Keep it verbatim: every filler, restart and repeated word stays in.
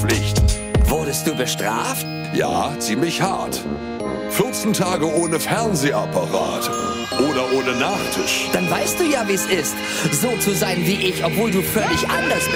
Schulpflicht. Wurdest du bestraft? Ja, ziemlich hart. vierzehn Tage ohne Fernsehapparat. Oder ohne Nachtisch. Dann weißt du ja, wie es ist, so zu sein wie ich, obwohl du völlig anders bist.